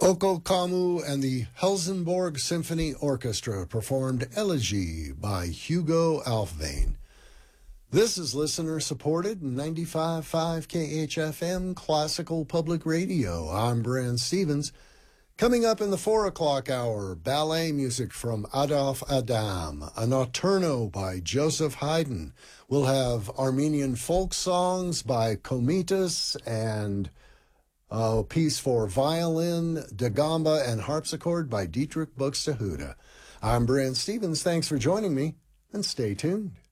Oko Kamu and the Helsingborg Symphony Orchestra performed Elegy by Hugo Alfvén. This is listener-supported 95.5 KHFM Classical Public Radio. I'm Brand Stevens. Coming up in the 4 o'clock hour, ballet music from Adolf Adam, a notturno by Joseph Haydn. We'll have Armenian folk songs by Komitas and a piece for violin, dagamba, and harpsichord by Dietrich Buxtehude. I'm Brand Stevens. Thanks for joining me, and stay tuned.